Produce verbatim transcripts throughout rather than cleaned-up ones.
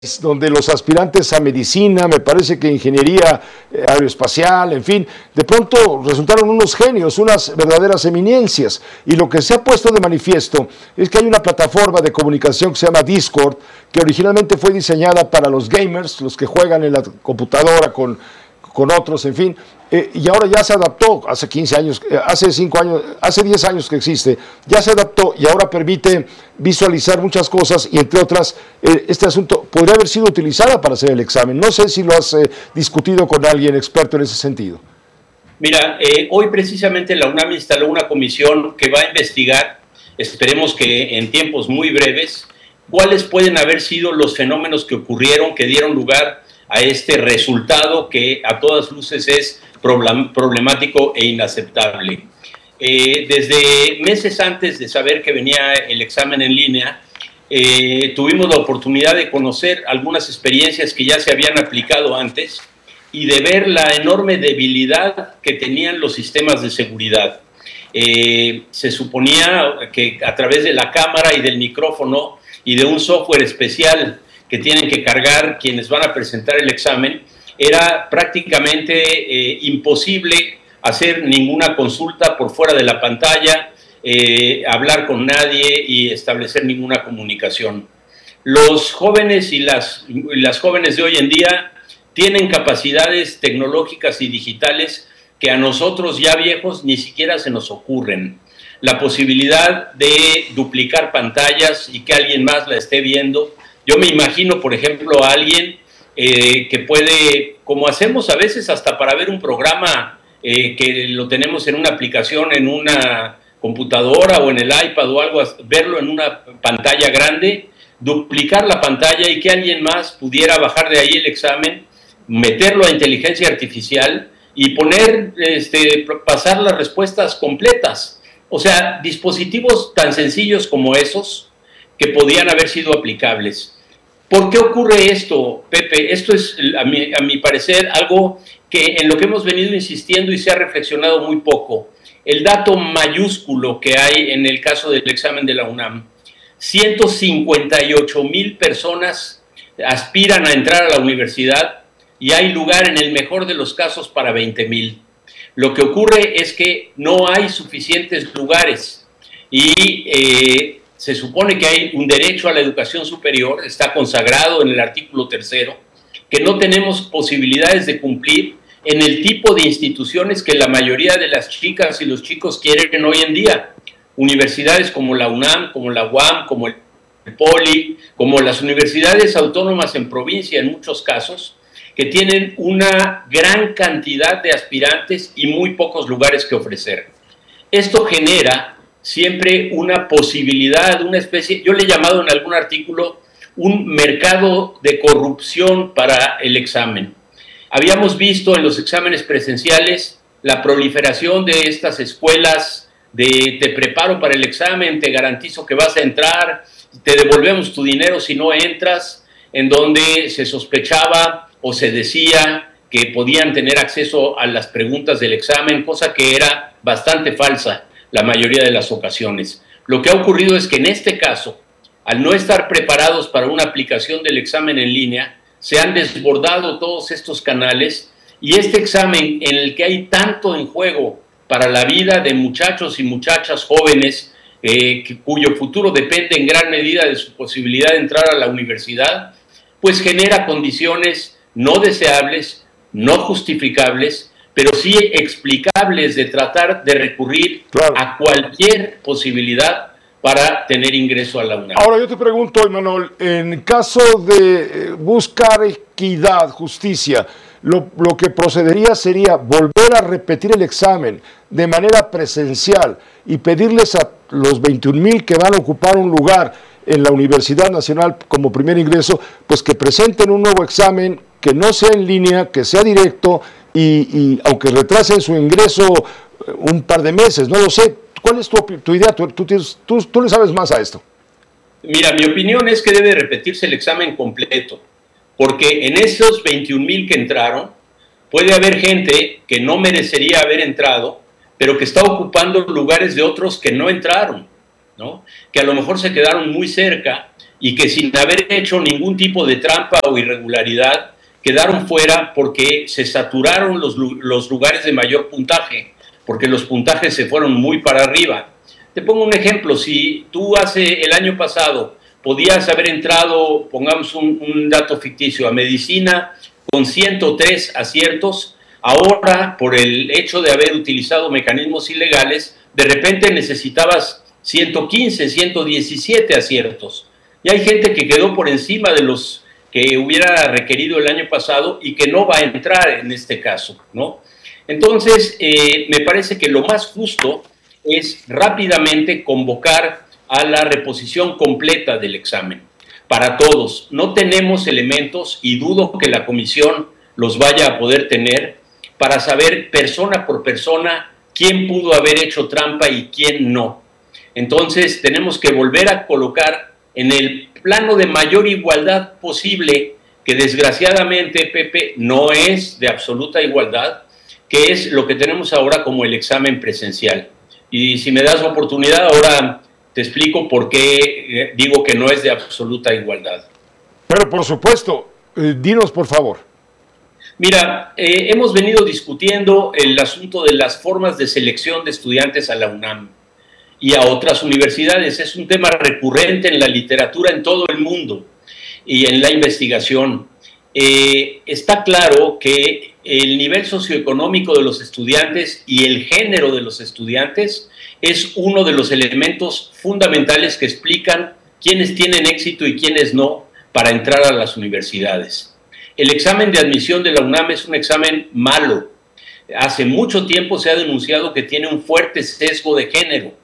donde los aspirantes a medicina, me parece que ingeniería eh, aeroespacial, en fin, de pronto resultaron unos genios, unas verdaderas eminencias. Y lo que se ha puesto de manifiesto es que hay una plataforma de comunicación que se llama Discord, que originalmente fue diseñada para los gamers, los que juegan en la computadora con, con otros, en fin, eh, y ahora ya se adaptó, hace quince años, eh, hace cinco años, hace diez años que existe, ya se adaptó y ahora permite visualizar muchas cosas y entre otras, eh, este asunto podría haber sido utilizada para hacer el examen. No sé si lo has eh, discutido con alguien experto en ese sentido. Mira, eh, hoy precisamente la UNAM instaló una comisión que va a investigar, esperemos que en tiempos muy breves, cuáles pueden haber sido los fenómenos que ocurrieron, que dieron lugar a este resultado que a todas luces es problemático e inaceptable. Eh, desde meses antes de saber que venía el examen en línea, eh, tuvimos la oportunidad de conocer algunas experiencias que ya se habían aplicado antes y de ver la enorme debilidad que tenían los sistemas de seguridad. Eh, se suponía que a través de la cámara y del micrófono y de un software especial que tienen que cargar quienes van a presentar el examen, era prácticamente eh, imposible hacer ninguna consulta por fuera de la pantalla, eh, hablar con nadie y establecer ninguna comunicación. Los jóvenes y las, las jóvenes de hoy en día tienen capacidades tecnológicas y digitales que a nosotros ya viejos ni siquiera se nos ocurren. La posibilidad de duplicar pantallas y que alguien más la esté viendo. Yo me imagino, por ejemplo, a alguien eh, que puede, como hacemos a veces hasta para ver un programa eh, que lo tenemos en una aplicación, en una computadora o en el iPad o algo, verlo en una pantalla grande, duplicar la pantalla y que alguien más pudiera bajar de ahí el examen, meterlo a inteligencia artificial y poner, este, pasar las respuestas completas. O sea, dispositivos tan sencillos como esos que podían haber sido aplicables. ¿Por qué ocurre esto, Pepe? Esto es, a mi, a mi parecer, algo que en lo que hemos venido insistiendo y se ha reflexionado muy poco. El dato mayúsculo que hay en el caso del examen de la UNAM. ciento cincuenta y ocho mil personas aspiran a entrar a la universidad y hay lugar en el mejor de los casos para veinte mil. Lo que ocurre es que no hay suficientes lugares y eh, se supone que hay un derecho a la educación superior, está consagrado en el artículo tercero, que no tenemos posibilidades de cumplir en el tipo de instituciones que la mayoría de las chicas y los chicos quieren hoy en día. Universidades como la UNAM, como la U A M, como el Poli, como las universidades autónomas en provincia en muchos casos, que tienen una gran cantidad de aspirantes y muy pocos lugares que ofrecer. Esto genera siempre una posibilidad, una especie, yo le he llamado en algún artículo, un mercado de corrupción para el examen. Habíamos visto en los exámenes presenciales la proliferación de estas escuelas de te preparo para el examen, te garantizo que vas a entrar, te devolvemos tu dinero si no entras, en donde se sospechaba o se decía que podían tener acceso a las preguntas del examen, cosa que era bastante falsa la mayoría de las ocasiones. Lo que ha ocurrido es que en este caso, al no estar preparados para una aplicación del examen en línea, se han desbordado todos estos canales y este examen en el que hay tanto en juego para la vida de muchachos y muchachas jóvenes eh, que, cuyo futuro depende en gran medida de su posibilidad de entrar a la universidad, pues genera condiciones no deseables, no justificables, pero sí explicables de tratar de recurrir claro. a cualquier posibilidad para tener ingreso a la UNAM. Ahora yo te pregunto, Imanol, en caso de buscar equidad, justicia, lo, lo que procedería sería volver a repetir el examen de manera presencial y pedirles a los veintiún mil que van a ocupar un lugar en la Universidad Nacional como primer ingreso, pues que presenten un nuevo examen que no sea en línea, que sea directo y, y aunque retrasen su ingreso un par de meses, no lo sé. ¿Cuál es tu, tu idea? ¿Tú, tú, tienes, tú, ¿Tú le sabes más a esto? Mira, mi opinión es que debe repetirse el examen completo, porque en esos veintiún mil que entraron, puede haber gente que no merecería haber entrado, pero que está ocupando lugares de otros que no entraron, ¿no? Que a lo mejor se quedaron muy cerca y que sin haber hecho ningún tipo de trampa o irregularidad quedaron fuera porque se saturaron los, los lugares de mayor puntaje, porque los puntajes se fueron muy para arriba. Te pongo un ejemplo, si tú hace el año pasado podías haber entrado, pongamos un, un dato ficticio, a medicina con ciento tres aciertos, ahora por el hecho de haber utilizado mecanismos ilegales, de repente necesitabas ciento quince, ciento diecisiete aciertos. Y hay gente que quedó por encima de los que hubiera requerido el año pasado y que no va a entrar en este caso, ¿no? Entonces, eh, me parece que lo más justo es rápidamente convocar a la reposición completa del examen para todos. No tenemos elementos, y dudo que la comisión los vaya a poder tener, para saber persona por persona quién pudo haber hecho trampa y quién no. Entonces, tenemos que volver a colocar en el plano de mayor igualdad posible, que desgraciadamente, Pepe, no es de absoluta igualdad, que es lo que tenemos ahora como el examen presencial. Y si me das la oportunidad, ahora te explico por qué digo que no es de absoluta igualdad. Pero por supuesto, eh, dinos por favor. Mira, eh, hemos venido discutiendo el asunto de las formas de selección de estudiantes a la UNAM y a otras universidades. Es un tema recurrente en la literatura en todo el mundo y en la investigación. Eh, está claro que el nivel socioeconómico de los estudiantes y el género de los estudiantes es uno de los elementos fundamentales que explican quiénes tienen éxito y quiénes no para entrar a las universidades. El examen de admisión de la UNAM es un examen malo. Hace mucho tiempo se ha denunciado que tiene un fuerte sesgo de género,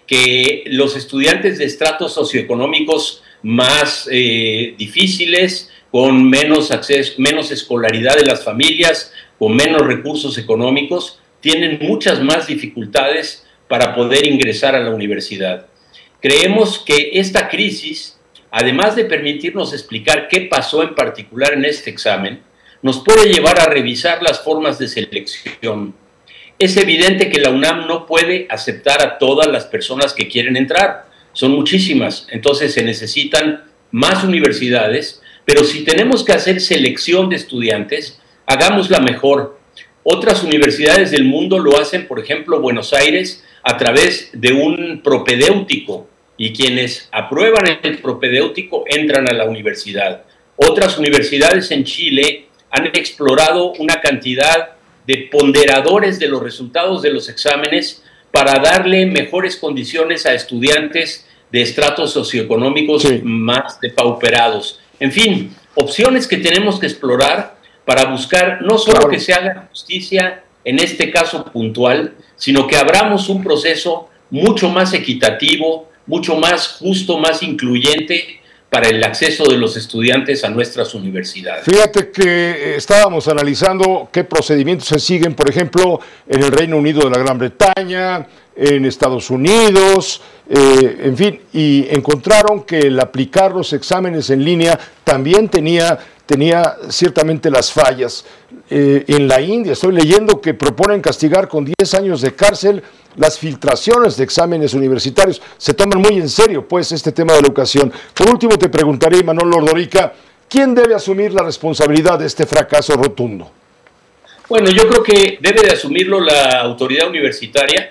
que los estudiantes de estratos socioeconómicos más eh, difíciles, con menos acceso, menos escolaridad de las familias, con menos recursos económicos, tienen muchas más dificultades para poder ingresar a la universidad. Creemos que esta crisis, además de permitirnos explicar qué pasó en particular en este examen, nos puede llevar a revisar las formas de selección. Es evidente que la UNAM no puede aceptar a todas las personas que quieren entrar, son muchísimas, entonces se necesitan más universidades, pero si tenemos que hacer selección de estudiantes, hagámosla mejor. Otras universidades del mundo lo hacen, por ejemplo, Buenos Aires, a través de un propedéutico, y quienes aprueban el propedéutico entran a la universidad. Otras universidades en Chile han explorado una cantidad de ponderadores de los resultados de los exámenes para darle mejores condiciones a estudiantes de estratos socioeconómicos sí. más depauperados. En fin, opciones que tenemos que explorar para buscar no solo claro. que se haga justicia en este caso puntual, sino que abramos un proceso mucho más equitativo, mucho más justo, más incluyente para el acceso de los estudiantes a nuestras universidades. Fíjate que estábamos analizando qué procedimientos se siguen, por ejemplo, en el Reino Unido de la Gran Bretaña, en Estados Unidos, eh, en fin, y encontraron que el aplicar los exámenes en línea también tenía, tenía ciertamente las fallas. Eh, en la India estoy leyendo que proponen castigar con diez años de cárcel las filtraciones de exámenes universitarios. Se toman muy en serio, pues, este tema de la educación. Por último, te preguntaré, Imanol Ordorica, ¿quién debe asumir la responsabilidad de este fracaso rotundo? Bueno, yo creo que debe de asumirlo la autoridad universitaria,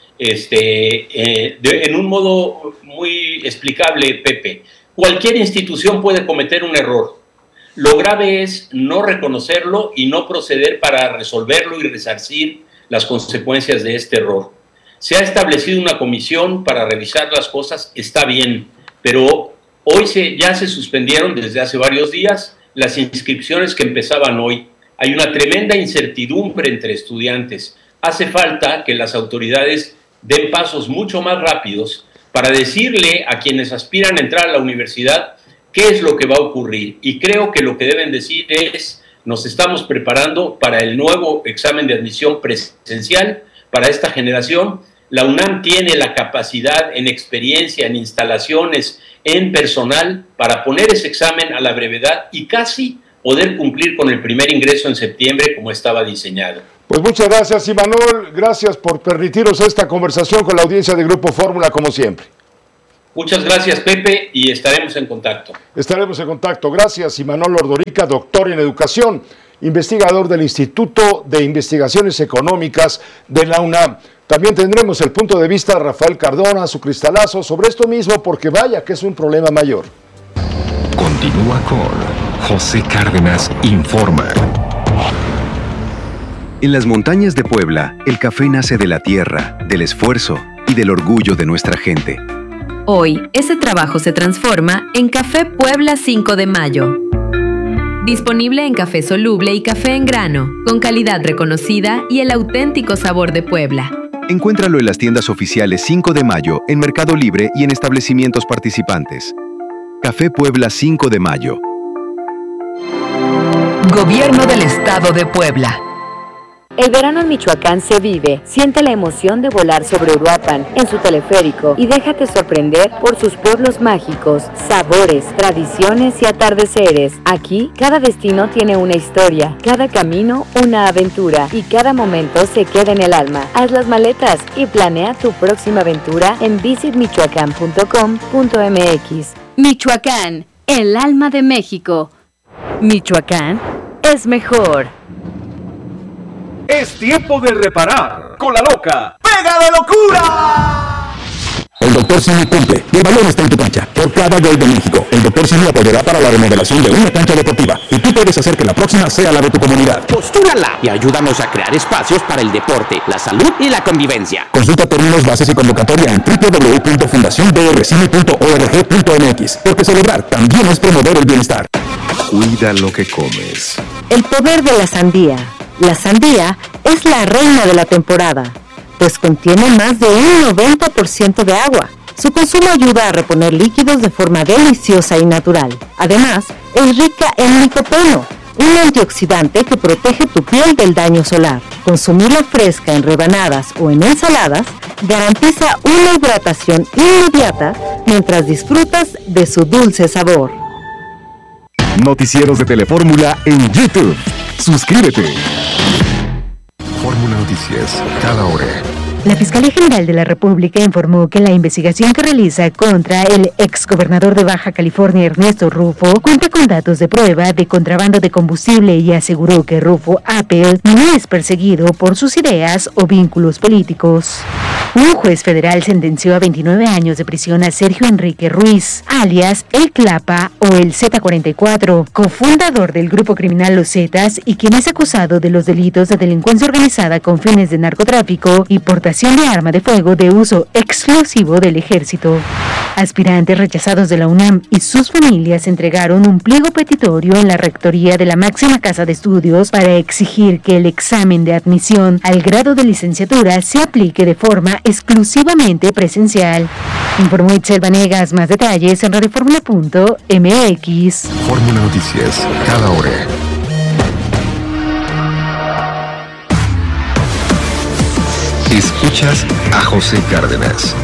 este, eh, de, en un modo muy explicable, Pepe. Cualquier institución puede cometer un error. Lo grave es no reconocerlo y no proceder para resolverlo y resarcir las consecuencias de este error. Se ha establecido una comisión para revisar las cosas, está bien, pero hoy se, ya se suspendieron desde hace varios días las inscripciones que empezaban hoy. Hay una tremenda incertidumbre entre estudiantes. Hace falta que las autoridades den pasos mucho más rápidos para decirle a quienes aspiran a entrar a la universidad qué es lo que va a ocurrir. Y creo que lo que deben decir es, nos estamos preparando para el nuevo examen de admisión presencial para esta generación. La UNAM tiene la capacidad en experiencia, en instalaciones, en personal, para poner ese examen a la brevedad y casi poder cumplir con el primer ingreso en septiembre como estaba diseñado. Pues muchas gracias, Imanol. Gracias por permitirnos esta conversación con la audiencia de Grupo Fórmula, como siempre. Muchas gracias, Pepe, y estaremos en contacto. Estaremos en contacto. Gracias, Imanol Ordorica, doctor en educación, investigador del Instituto de Investigaciones Económicas de la UNAM. También tendremos el punto de vista de Rafael Cardona, su cristalazo, sobre esto mismo, porque vaya que es un problema mayor. Continúa con José Cárdenas Informa. En las montañas de Puebla, el café nace de la tierra, del esfuerzo y del orgullo de nuestra gente. Hoy, ese trabajo se transforma en Café Puebla cinco de mayo. Disponible en café soluble y café en grano, con calidad reconocida y el auténtico sabor de Puebla. Encuéntralo en las tiendas oficiales cinco de mayo, en Mercado Libre y en establecimientos participantes. Café Puebla cinco de mayo. Gobierno del Estado de Puebla. El verano en Michoacán se vive. Siente la emoción de volar sobre Uruapan en su teleférico y déjate sorprender por sus pueblos mágicos, sabores, tradiciones y atardeceres. Aquí, cada destino tiene una historia, cada camino una aventura y cada momento se queda en el alma. Haz las maletas y planea tu próxima aventura en visit michoacán punto com punto m x. Michoacán, el alma de México. Michoacán es mejor. Es tiempo de reparar con la loca. ¡Pega la locura! El doctor Simi Pumpe, de Balón está en tu cancha, por cada gol de México. El doctor Simi apoyará para la remodelación de una cancha deportiva y tú puedes hacer que la próxima sea la de tu comunidad. Postúrala y ayúdanos a crear espacios para el deporte, la salud y la convivencia. Consulta términos, bases y convocatoria en w w w punto fundación b r cime punto org punto m x, porque celebrar también es promover el bienestar. Cuida lo que comes. El poder de la sandía. La sandía es la reina de la temporada, pues contiene más de un noventa por ciento de agua. Su consumo ayuda a reponer líquidos de forma deliciosa y natural. Además, es rica en licopeno, un antioxidante que protege tu piel del daño solar. Consumirla fresca en rebanadas o en ensaladas garantiza una hidratación inmediata mientras disfrutas de su dulce sabor. Noticieros de Telefórmula en YouTube. Suscríbete. Fórmula Noticias, cada hora. La Fiscalía General de la República informó que la investigación que realiza contra el exgobernador de Baja California, Ernesto Rufo, cuenta con datos de prueba de contrabando de combustible y aseguró que Rufo Apple no es perseguido por sus ideas o vínculos políticos. Un juez federal sentenció a veintinueve años de prisión a Sergio Enrique Ruiz, alias El Clapa o el Z cuarenta y cuatro, cofundador del grupo criminal Los Zetas y quien es acusado de los delitos de delincuencia organizada con fines de narcotráfico y portación de arma de fuego de uso exclusivo del ejército. Aspirantes rechazados de la UNAM y sus familias entregaron un pliego petitorio en la rectoría de la máxima casa de estudios para exigir que el examen de admisión al grado de licenciatura se aplique de forma exclusivamente presencial. Informó Itzel Vanegas. Más detalles en radioformula punto m x. Fórmula Noticias, cada hora. Escuchas a José Cárdenas.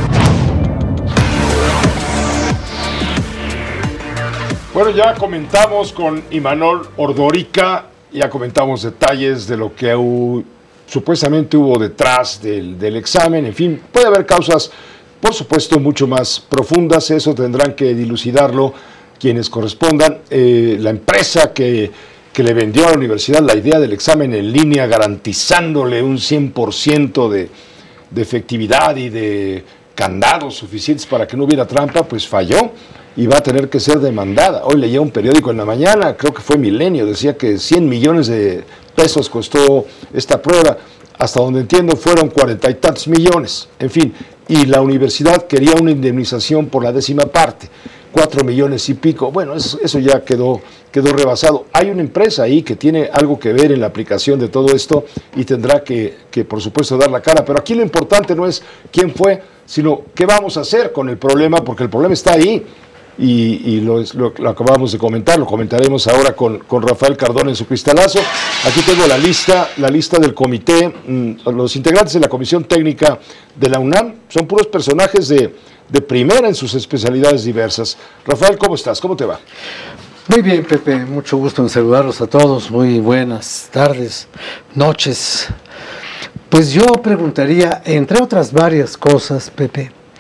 Bueno, ya comentamos con Imanol Ordorica, ya comentamos detalles de lo que hu- supuestamente hubo detrás del, del examen. En fin, puede haber causas, por supuesto, mucho más profundas. Eso tendrán que dilucidarlo quienes correspondan. Eh, la empresa que, que le vendió a la universidad la idea del examen en línea, garantizándole un cien por ciento de, de efectividad y de candados suficientes para que no hubiera trampa, pues falló y va a tener que ser demandada. Hoy leía un periódico en la mañana, creo que fue Milenio, decía que cien millones de pesos costó esta prueba. Hasta donde entiendo fueron cuarenta y tantos millones. En fin, y la universidad quería una indemnización por la décima parte, cuatro millones y pico. Bueno, eso, eso ya quedó, quedó rebasado. Hay una empresa ahí que tiene algo que ver en la aplicación de todo esto y tendrá que, que, por supuesto, dar la cara. Pero aquí lo importante no es quién fue, sino qué vamos a hacer con el problema, porque el problema está ahí. Y, y lo, lo, lo acabamos de comentar, lo comentaremos ahora con, con Rafael Cardona en su cristalazo. Aquí tengo la lista, la lista del comité, mmm, los integrantes de la Comisión Técnica de la UNAM, son puros personajes de, de primera en sus especialidades diversas. Rafael, ¿cómo estás? ¿Cómo te va? Muy bien, Pepe, mucho gusto en saludarlos a todos, muy buenas tardes, noches. Pues yo preguntaría, entre otras varias cosas, Pepe,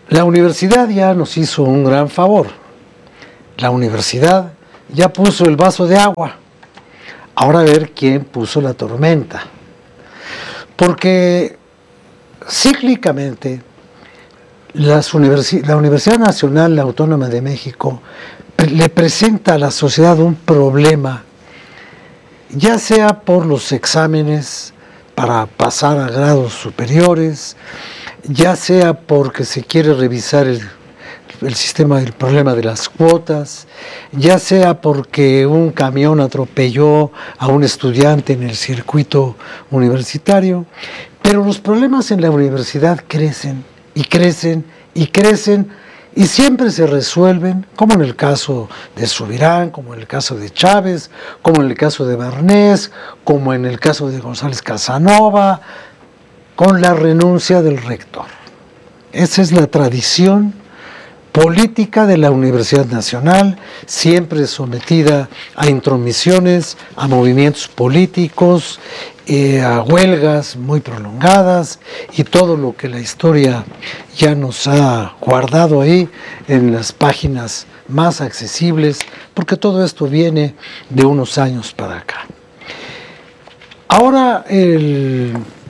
La universidad ya nos hizo un gran favor. La universidad ya puso el vaso de agua. Ahora a ver quién puso la tormenta. Porque cíclicamente las universi- la Universidad Nacional Autónoma de México le presenta a la sociedad un problema, ya sea por los exámenes para pasar a grados superiores, ya sea porque se quiere revisar el, el sistema, el problema de las cuotas, ya sea porque un camión atropelló a un estudiante en el circuito universitario, pero los problemas en la universidad crecen y crecen y crecen y siempre se resuelven, como en el caso de Subirán, como en el caso de Chávez, como en el caso de Barnés, como en el caso de González Casanova, con la renuncia del rector. Esa es la tradición política de la Universidad Nacional, siempre sometida a intromisiones, a movimientos políticos, eh, a huelgas muy prolongadas y todo lo que la historia ya nos ha guardado ahí en las páginas más accesibles, porque todo esto viene de unos años para acá. Ahora el,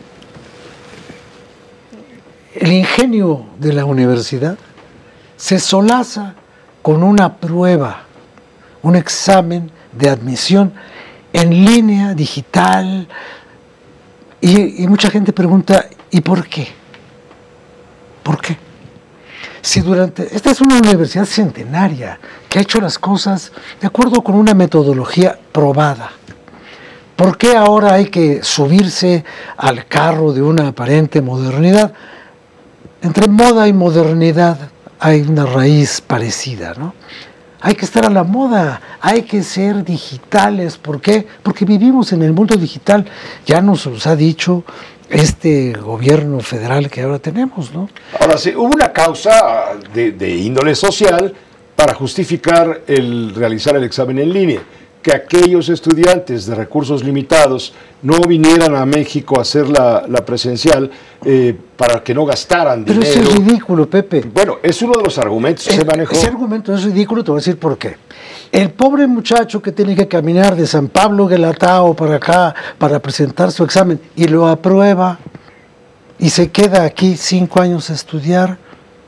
el ingenio de la universidad se solaza con una prueba, un examen de admisión en línea, digital, y, y mucha gente pregunta, ¿y por qué? ¿Por qué? Si durante, esta es una universidad centenaria que ha hecho las cosas de acuerdo con una metodología probada. ¿Por qué ahora hay que subirse al carro de una aparente modernidad? Entre moda y modernidad hay una raíz parecida, ¿no? Hay que estar a la moda, hay que ser digitales. ¿Por qué? Porque vivimos en el mundo digital. Ya nos los ha dicho este gobierno federal que ahora tenemos, ¿no? Ahora sí, hubo una causa de, de índole social para justificar el realizar el examen en línea, que aquellos estudiantes de recursos limitados no vinieran a México a hacer la, la presencial eh, para que no gastaran Pero dinero. eso es ridículo, Pepe. Bueno, es uno de los argumentos que Eh, se manejó. Ese argumento es ridículo, te voy a decir por qué. El pobre muchacho que tiene que caminar de San Pablo Guelatao para acá para presentar su examen y lo aprueba y se queda aquí cinco años a estudiar,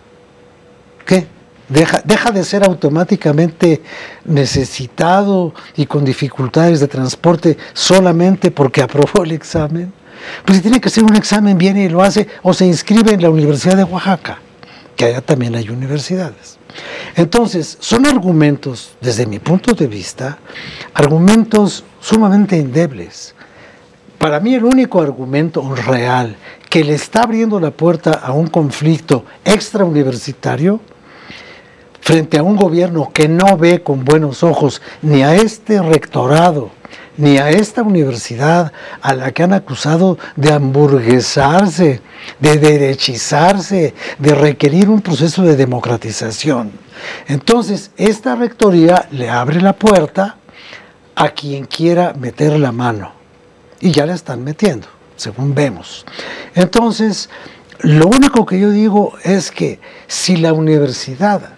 ¿qué? Deja, deja de ser automáticamente necesitado y con dificultades de transporte solamente porque aprobó el examen. Pues si tiene que hacer un examen, viene y lo hace, o se inscribe en la Universidad de Oaxaca, que allá también hay universidades. Entonces, son argumentos, desde mi punto de vista, argumentos sumamente endebles. Para mí el único argumento real que le está abriendo la puerta a un conflicto extrauniversitario frente a un gobierno que no ve con buenos ojos ni a este rectorado, ni a esta universidad a la que han acusado de hamburguesarse, de derechizarse, de requerir un proceso de democratización. Entonces, esta rectoría le abre la puerta a quien quiera meter la mano. Y ya la están metiendo, según vemos. Entonces, lo único que yo digo es que si la universidad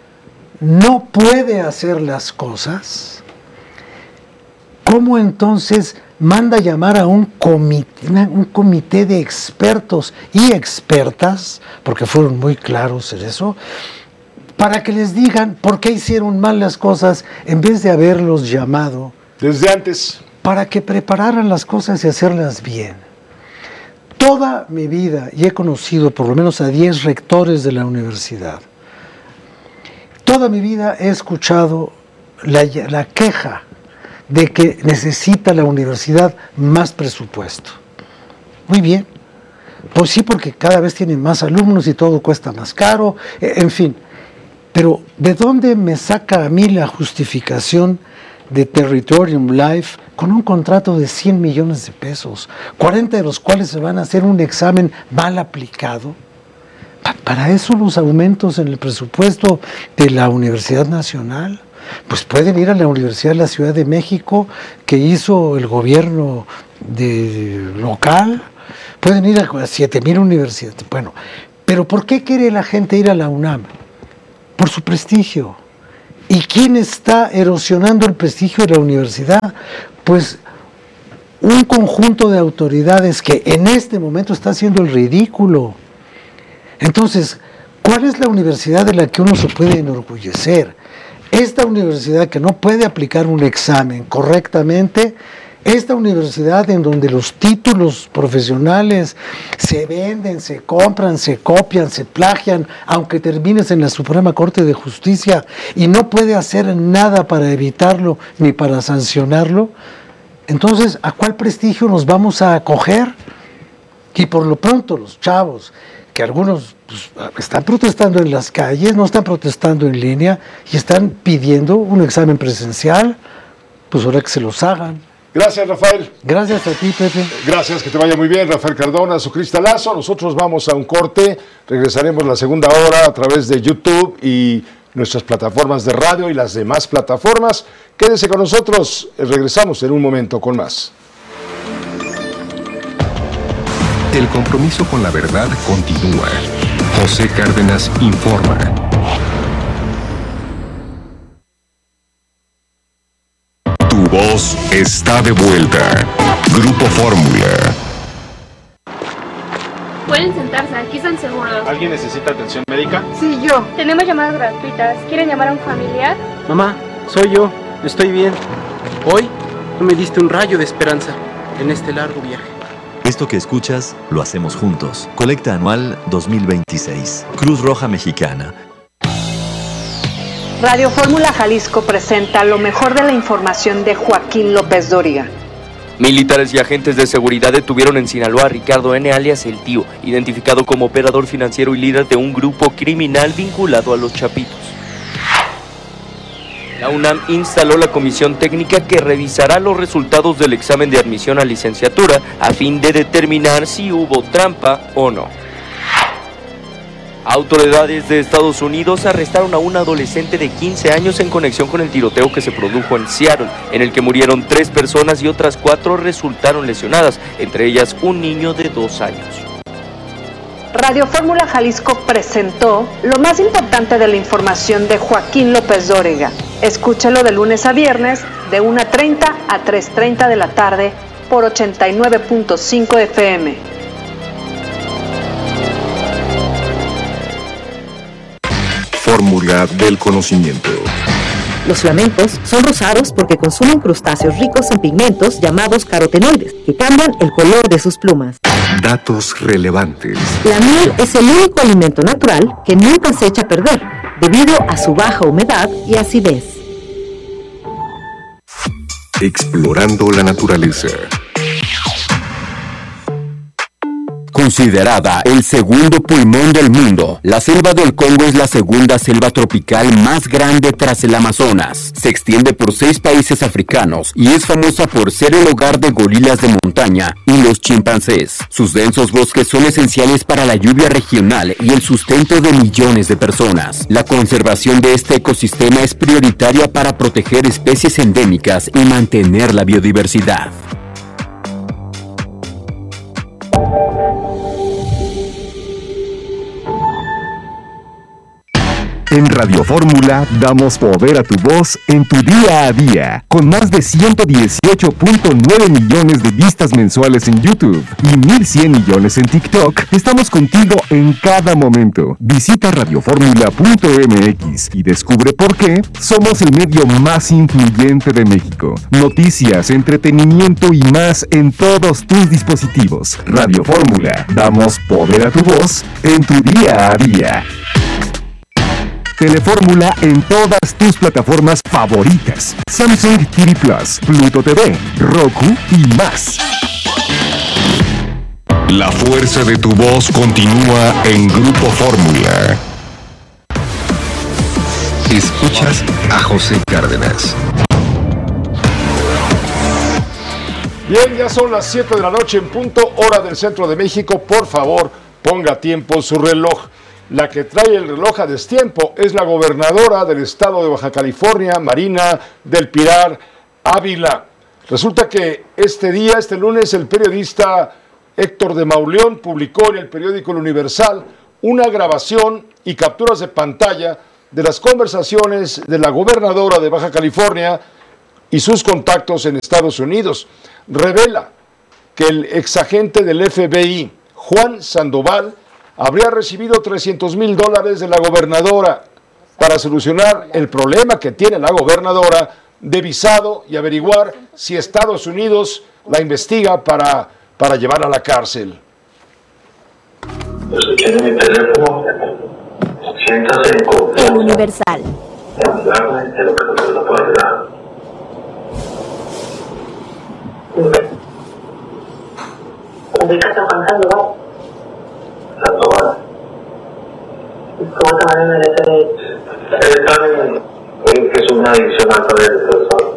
no puede hacer las cosas, ¿cómo entonces manda llamar a un comité, un comité de expertos y expertas, porque fueron muy claros en eso, para que les digan por qué hicieron mal las cosas en vez de haberlos llamado desde antes, para que prepararan las cosas y hacerlas bien? Toda mi vida, y he conocido por lo menos a diez rectores de la universidad, toda mi vida he escuchado la, la queja de que necesita la universidad más presupuesto. Muy bien, pues sí, porque cada vez tienen más alumnos y todo cuesta más caro, en fin. Pero ¿de dónde me saca a mí la justificación de Territorium Life con un contrato de cien millones de pesos, cuarenta de los cuales se van a hacer un examen mal aplicado? Para eso los aumentos en el presupuesto de la Universidad Nacional. Pues pueden ir a la Universidad de la Ciudad de México, que hizo el gobierno de, local, pueden ir a siete mil universidades. Bueno, Pero ¿por qué quiere la gente ir a la UNAM? Por su prestigio. ¿Y quién está erosionando el prestigio de la universidad? Pues un conjunto de autoridades que en este momento está haciendo el ridículo. Entonces, ¿cuál es la universidad de la que uno se puede enorgullecer? Esta universidad que no puede aplicar un examen correctamente, esta universidad en donde los títulos profesionales se venden, se compran, se copian, se plagian, aunque termines en la Suprema Corte de Justicia y no puede hacer nada para evitarlo ni para sancionarlo, entonces, ¿a cuál prestigio nos vamos a acoger? Y por lo pronto los chavos, que algunos pues, están protestando en las calles, no están protestando en línea y están pidiendo un examen presencial, pues ahora que se los hagan. Gracias, Rafael. Gracias a ti, Pepe. Gracias, que te vaya muy bien, Rafael Cardona, su cristalazo. Nosotros vamos a un corte, regresaremos la segunda hora a través de YouTube y nuestras plataformas de radio y las demás plataformas. Quédese con nosotros, regresamos en un momento con más. El compromiso con la verdad continúa. José Cárdenas informa. Tu voz está de vuelta. Grupo Fórmula. Pueden sentarse, aquí están seguros. ¿Alguien necesita atención médica? Sí, yo. Tenemos llamadas gratuitas. ¿Quieren llamar a un familiar? Mamá, soy yo. Estoy bien. Hoy tú me diste un rayo de esperanza en este largo viaje. Esto que escuchas, lo hacemos juntos. Colecta anual dos mil veintiséis. Cruz Roja Mexicana. Radio Fórmula Jalisco presenta lo mejor de la información de Joaquín López Dóriga. Militares y agentes de seguridad detuvieron en Sinaloa a Ricardo N. alias El Tío, identificado como operador financiero y líder de un grupo criminal vinculado a los Chapitos. La UNAM instaló la comisión técnica que revisará los resultados del examen de admisión a licenciatura a fin de determinar si hubo trampa o no. Autoridades de Estados Unidos arrestaron a un adolescente de quince años en conexión con el tiroteo que se produjo en Seattle, en el que murieron tres personas y otras cuatro resultaron lesionadas, entre ellas un niño de dos años. Radio Fórmula Jalisco presentó lo más importante de la información de Joaquín López Dóriga. Escúchelo de lunes a viernes, de una treinta a tres treinta de la tarde, por ochenta y nueve punto cinco F M. Fórmula del conocimiento. Los flamencos son rosados porque consumen crustáceos ricos en pigmentos llamados carotenoides, que cambian el color de sus plumas. Datos relevantes. La miel es el único alimento natural que nunca se echa a perder, debido a su baja humedad y acidez. Explorando la naturaleza. Considerada el segundo pulmón del mundo, la selva del Congo es la segunda selva tropical más grande tras el Amazonas. Se extiende por seis países africanos y es famosa por ser el hogar de gorilas de montaña y los chimpancés. Sus densos bosques son esenciales para la lluvia regional y el sustento de millones de personas. La conservación de este ecosistema es prioritaria para proteger especies endémicas y mantener la biodiversidad. En Radio Fórmula damos poder a tu voz en tu día a día, con más de ciento dieciocho punto nueve millones de vistas mensuales en YouTube y mil cien millones en TikTok. Estamos contigo en cada momento. Visita radio fórmula punto m x y descubre por qué somos el medio más influyente de México. Noticias, entretenimiento y más en todos tus dispositivos. Radio Fórmula, damos poder a tu voz en tu día a día. Telefórmula en todas tus plataformas favoritas. Samsung T V Plus, Pluto T V, Roku y más. La fuerza de tu voz continúa en Grupo Fórmula. Escuchas a José Cárdenas. Bien, ya son las siete de la noche en punto, hora del centro de México. Por favor, ponga a tiempo su reloj. La que trae el reloj a destiempo es la gobernadora del estado de Baja California, Marina del Pilar Ávila. Resulta que este día, este lunes, el periodista Héctor de Mauleón publicó en el periódico El Universal una grabación y capturas de pantalla de las conversaciones de la gobernadora de Baja California y sus contactos en Estados Unidos. Revela que el exagente del F B I, Juan Sandoval, habría recibido trescientos mil dólares de la gobernadora para solucionar el problema que tiene la gobernadora de visado y averiguar si Estados Unidos la investiga para, para llevar a la cárcel. Escuché mi teléfono, siéntase en confianza. El Universal. Hablarme de lo que usted lo puede ayudar. Ubícate Juan Sandoval. Sandoval. ¿Cómo te van a ver ese? El examen es una adicional para el profesor.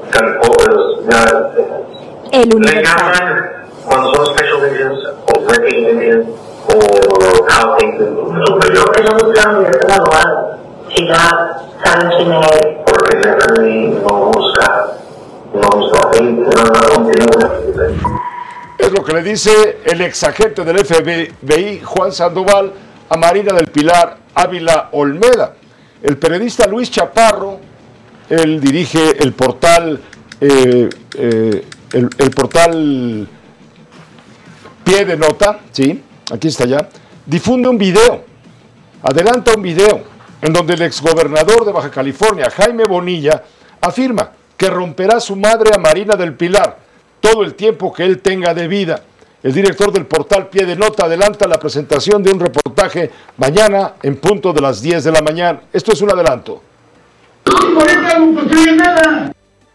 El Universal. Le llaman cuando son special agents o working agents o housing superior. Ellos buscan director de abogado. Si ya saben quién es. Porque el F B I no busca, no busca gente, no continúa. Es lo que le dice el exagente del F B I, Juan Sandoval, a Marina del Pilar Ávila Olmeda. El periodista Luis Chaparro, él dirige el portal, eh, eh, el, el portal Pie de Nota, sí, aquí está ya, difunde un video, adelanta un video, en donde el exgobernador de Baja California, Jaime Bonilla, afirma que romperá su madre a Marina del Pilar todo el tiempo que él tenga de vida. El director del portal Pie de Nota adelanta la presentación de un reportaje mañana en punto de las diez de la mañana. Esto es un adelanto. ¡Ahorita no construye nada!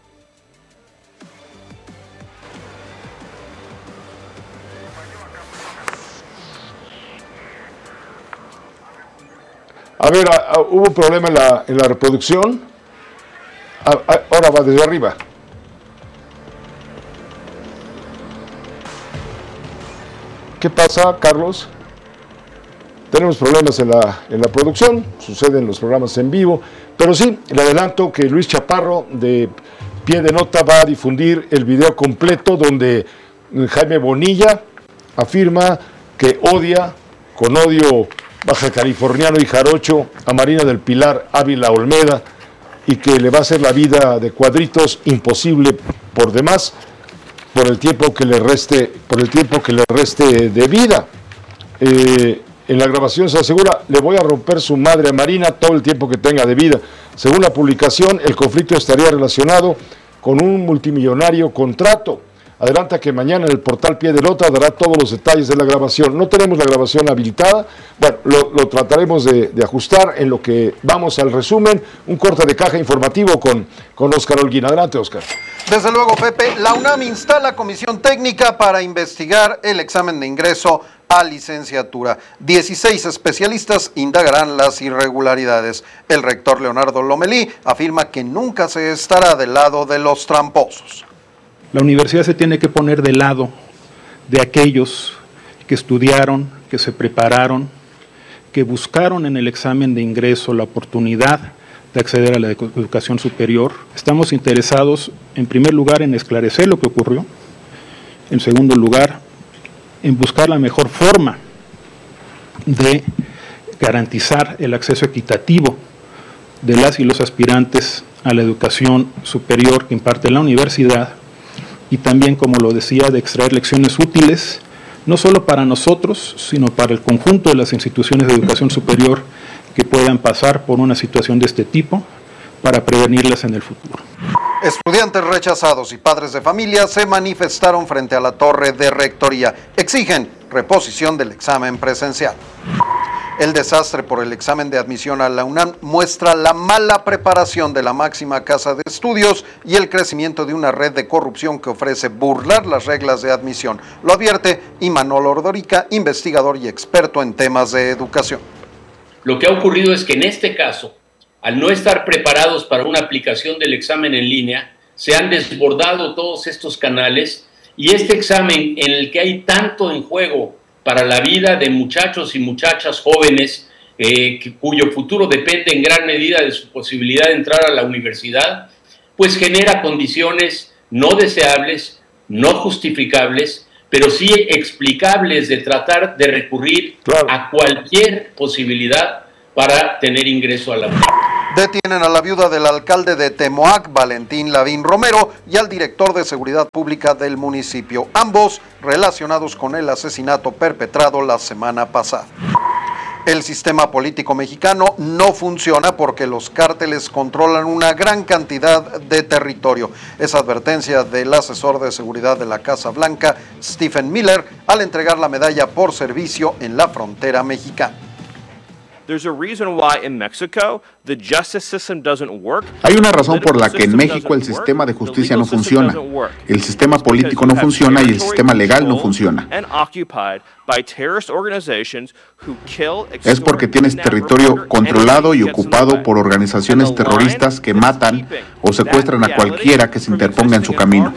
A ver, a, a, hubo un problema en la, en la reproducción. A, a, ahora va desde arriba. ¿Qué pasa, Carlos? Tenemos problemas en la, en la producción, suceden los programas en vivo, pero sí, le adelanto que Luis Chaparro de Pie de Nota va a difundir el video completo donde Jaime Bonilla afirma que odia, con odio baja californiano y jarocho, a Marina del Pilar Ávila Olmeda y que le va a hacer la vida de cuadritos imposible por demás por el tiempo que le reste, por el tiempo que le reste de vida. Eh, en la grabación se asegura, le voy a romper su madre a Marina todo el tiempo que tenga de vida. Según la publicación, el conflicto estaría relacionado con un multimillonario contrato. Adelanta que mañana en el portal Pie de Nota dará todos los detalles de la grabación. No tenemos la grabación habilitada. Bueno, lo, lo trataremos de, de ajustar en lo que vamos al resumen. Un corte de caja informativo con, con Óscar Holguín. Adelante, Óscar. Desde luego, Pepe, la UNAM instala comisión técnica para investigar el examen de ingreso a licenciatura. dieciséis especialistas indagarán las irregularidades. El rector Leonardo Lomelí afirma que nunca se estará del lado de los tramposos. La universidad se tiene que poner del lado de aquellos que estudiaron, que se prepararon, que buscaron en el examen de ingreso la oportunidad de acceder a la educación superior. Estamos interesados, en primer lugar, en esclarecer lo que ocurrió. En segundo lugar, en buscar la mejor forma de garantizar el acceso equitativo de las y los aspirantes a la educación superior que imparte la universidad. Y también, como lo decía, de extraer lecciones útiles, no solo para nosotros, sino para el conjunto de las instituciones de educación superior que puedan pasar por una situación de este tipo, para prevenirlas en el futuro. Estudiantes rechazados y padres de familia se manifestaron frente a la torre de rectoría. Exigen reposición del examen presencial. El desastre por el examen de admisión a la UNAM muestra la mala preparación de la máxima casa de estudios y el crecimiento de una red de corrupción que ofrece burlar las reglas de admisión. Lo advierte Imanol Ordorica, investigador y experto en temas de educación. Lo que ha ocurrido es que en este caso, al no estar preparados para una aplicación del examen en línea, se han desbordado todos estos canales y este examen en el que hay tanto en juego para la vida de muchachos y muchachas jóvenes eh, que, cuyo futuro depende en gran medida de su posibilidad de entrar a la universidad, pues genera condiciones no deseables, no justificables, pero sí explicables, de tratar de recurrir claro. a cualquier posibilidad para tener ingreso a la mujer. Detienen a la viuda del alcalde de Temoac, Valentín Lavín Romero, y al director de Seguridad Pública del municipio, ambos relacionados con el asesinato perpetrado la semana pasada. El sistema político mexicano no funciona porque los cárteles controlan una gran cantidad de territorio. Es advertencia del asesor de seguridad de la Casa Blanca, Stephen Miller, al entregar la medalla por servicio en la frontera mexicana. Hay una razón por la que en México el sistema de justicia no funciona, el sistema político no funciona y el sistema legal no funciona. Es porque tienes territorio controlado y ocupado por organizaciones terroristas que matan o secuestran a cualquiera que se interponga en su camino.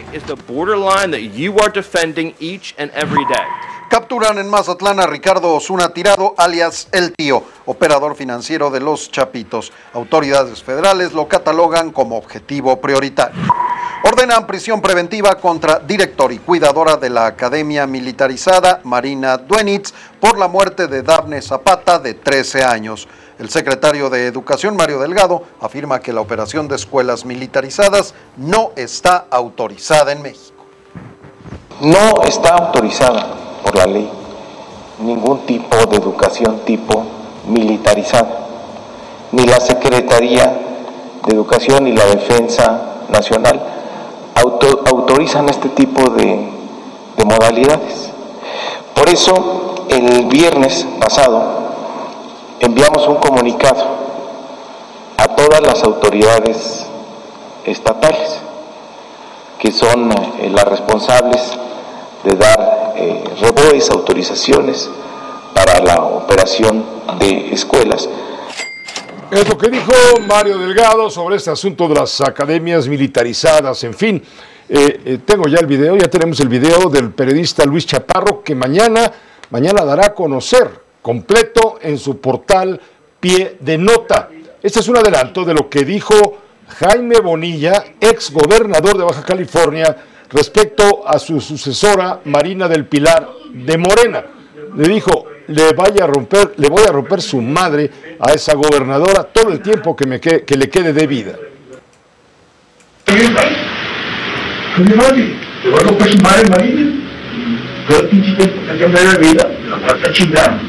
Capturan en Mazatlán a Ricardo Osuna Tirado, alias El Tío, operador financiero de Los Chapitos. Autoridades federales lo catalogan como objetivo prioritario. Ordenan prisión preventiva contra director y cuidadora de la Academia Militarizada, Marina Duenitz, por la muerte de Dafne Zapata, de trece años. El secretario de Educación, Mario Delgado, afirma que la operación de escuelas militarizadas no está autorizada en México. No está autorizada por la ley ningún tipo de educación tipo militarizada, ni la Secretaría de Educación ni la Defensa Nacional auto, autorizan este tipo de, de modalidades. Por eso, el viernes pasado enviamos un comunicado a todas las autoridades estatales que son eh, las responsables de dar eh, reboes, autorizaciones para la operación de escuelas. Es lo que dijo Mario Delgado sobre este asunto de las academias militarizadas. En fin, eh, eh, tengo ya el video, ya tenemos el video del periodista Luis Chaparro, que mañana, mañana dará a conocer completo en su portal Pie de Nota. Este es un adelanto de lo que dijo Jaime Bonilla, ex gobernador de Baja California, respecto a su sucesora Marina del Pilar de Morena. Le dijo, le vaya a romper, le voy a romper su madre a esa gobernadora todo el tiempo que me que, que le quede de vida. Le voy a romper su madre, Marina. Todo el pinche tiempo que me quede de vida, la va a estar chingando.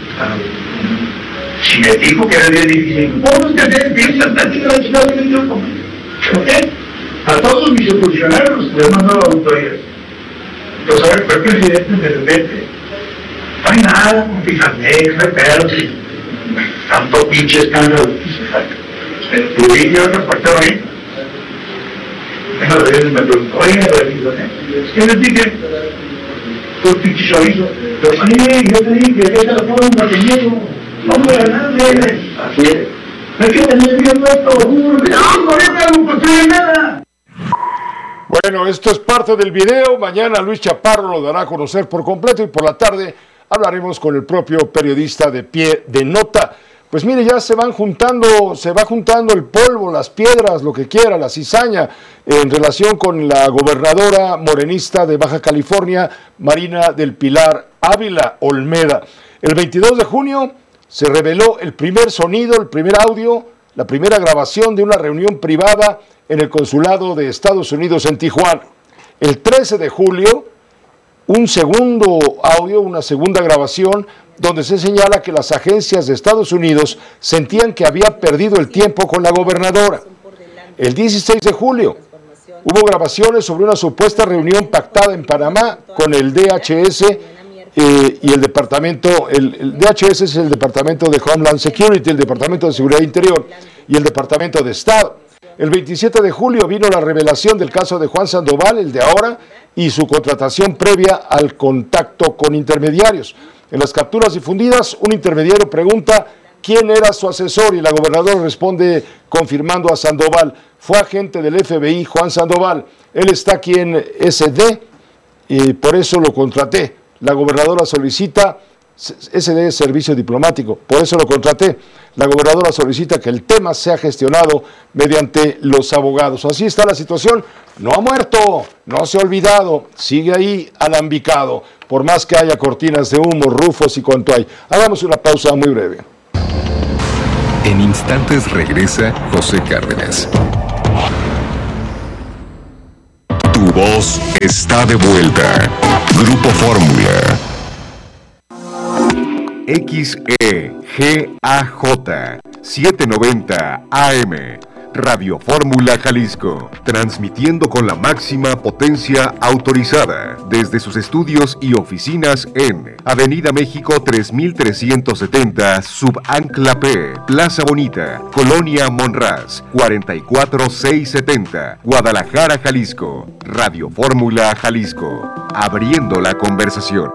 Si me dijo que era bien difícil, ¿cómo es que te piensas estar chingando, chingando, chingando? ¿Ok? A todos mis funcionarios les mando auditorías. Entonces, a ver, el presidente me remete. No hay nada, con Fijamex, no hay pedo, sí. Tanto pinche escándalo. Pero tu línea de Puerto Rico. Bueno, me preguntó, oye, ¿eh? ¿Qué les dije? Tu pinche chorizo. Pero sí, yo te dije que esa la pongo manteniendo. No me ganaste. Así es. No hay que tener bien puesto. No, con esta no construye nada. Bueno, esto es parte del video. Mañana Luis Chaparro lo dará a conocer por completo y por la tarde hablaremos con el propio periodista de Pie de Nota. Pues mire, ya se van juntando, se va juntando el polvo, las piedras, lo que quiera, la cizaña, en relación con la gobernadora morenista de Baja California, Marina del Pilar Ávila Olmeda. El veintidós de junio se reveló el primer sonido, el primer audio, la primera grabación de una reunión privada en el consulado de Estados Unidos en Tijuana. El trece de julio, un segundo audio, una segunda grabación, donde se señala que las agencias de Estados Unidos sentían que había perdido el tiempo con la gobernadora. El dieciséis de julio, hubo grabaciones sobre una supuesta reunión pactada en Panamá con el D H S eh, y el departamento, el, el D H S es el Departamento de Homeland Security, el Departamento de Seguridad Interior y el Departamento de Estado. El veintisiete de julio vino la revelación del caso de Juan Sandoval, el de ahora, y su contratación previa al contacto con intermediarios. En las capturas difundidas, un intermediario pregunta quién era su asesor y la gobernadora responde confirmando a Sandoval. Fue agente del F B I, Juan Sandoval. Él está aquí en S D y por eso lo contraté. La gobernadora solicita ese es servicio diplomático, por eso lo contraté. La gobernadora solicita que el tema sea gestionado mediante los abogados. Así está la situación, no ha muerto, no se ha olvidado, sigue ahí alambicado, por más que haya cortinas de humo, rufos y cuanto hay. Hagamos una pausa muy breve. En instantes regresa José Cárdenas. Tu voz está de vuelta. Grupo Fórmula. X E G A J setecientos noventa A M, Radio Fórmula Jalisco, transmitiendo con la máxima potencia autorizada desde sus estudios y oficinas en Avenida México tres mil trescientos setenta, Subancla P, Plaza Bonita, Colonia Monraz, cuarenta y cuatro mil seiscientos setenta, Guadalajara, Jalisco. Radio Fórmula Jalisco, abriendo la conversación.